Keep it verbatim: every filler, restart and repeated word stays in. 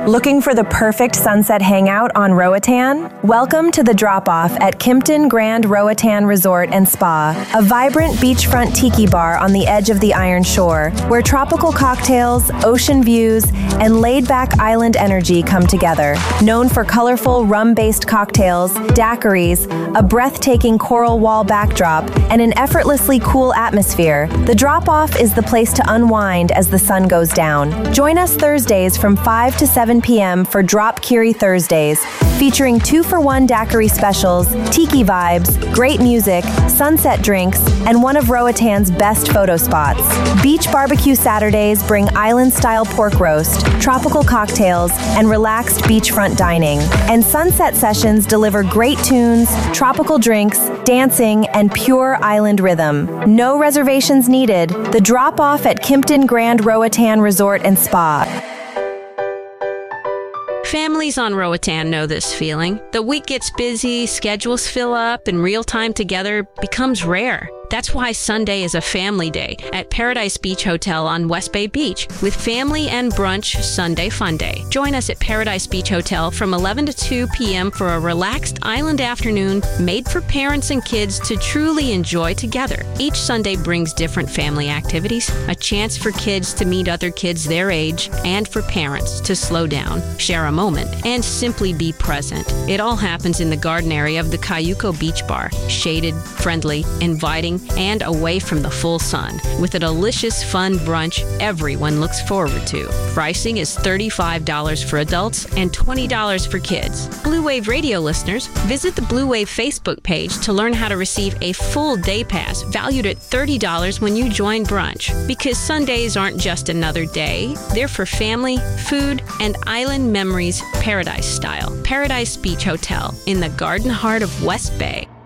Looking for the perfect sunset hangout on Roatan? Welcome to the Drop-Off at Kimpton Grand Roatan Resort and Spa, a vibrant beachfront tiki bar on the edge of the Iron Shore, where tropical cocktails, ocean views, and laid-back island energy come together. Known for colorful rum-based cocktails, daiquiris, a breathtaking coral wall backdrop, and an effortlessly cool atmosphere, the Drop-Off is the place to unwind as the sun goes down. Join us Thursdays from five to seven p.m. for Drop Kiri Thursdays, featuring two-for-one daiquiri specials, tiki vibes, great music, sunset drinks, and one of Roatan's best photo spots. Beach Barbecue Saturdays bring island-style pork roast, tropical cocktails, and relaxed beachfront dining. And sunset sessions deliver great tunes, tropical drinks, dancing, and pure island rhythm. No reservations needed. The Drop-Off at Kimpton Grand Roatan Resort and Spa. Families on Roatan know this feeling. The week gets busy, schedules fill up, and real time together becomes rare. That's why Sunday is a family day at Paradise Beach Hotel on West Bay Beach with family and brunch Sunday fun day. Join us at Paradise Beach Hotel from eleven to two p.m. for a relaxed island afternoon made for parents and kids to truly enjoy together. Each Sunday brings different family activities, a chance for kids to meet other kids their age, and for parents to slow down, share a moment, and simply be present. It all happens in the garden area of the Cayuco Beach Bar, shaded, friendly, inviting, and away from the full sun, with a delicious, fun brunch everyone looks forward to. Pricing is thirty-five dollars for adults and twenty dollars for kids. Blue Wave Radio listeners, visit the Blue Wave Facebook page to learn how to receive a full day pass valued at thirty dollars when you join brunch. Because Sundays aren't just another day, they're for family, food, and island memories paradise style. Paradise Beach Hotel in the garden heart of West Bay.